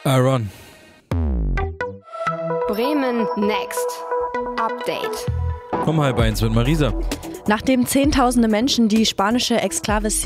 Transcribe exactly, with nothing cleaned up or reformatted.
Aaron. Bremen Next. Update. Um halb eins mit Marisa. Nachdem Zehntausende Menschen die spanische Exklave